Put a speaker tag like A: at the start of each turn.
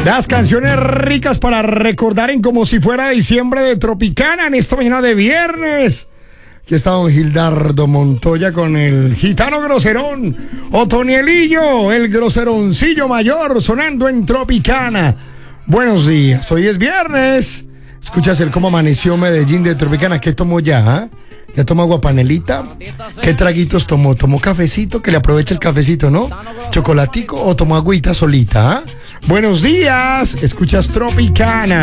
A: Las canciones ricas para recordar en como si fuera diciembre de Tropicana en esta mañana de viernes. Aquí está don Gildardo Montoya con el gitano groserón, Otonielillo, el groseroncillo mayor, sonando en Tropicana. Buenos días, hoy es viernes. Escuchas el cómo amaneció Medellín de Tropicana. ¿Qué tomó ya? ¿Ya tomó agua panelita? ¿Qué traguitos tomó? ¿Tomó cafecito? Que le aproveche el cafecito, ¿no? ¿Chocolatico o tomó agüita solita? Buenos días, escuchas Tropicana.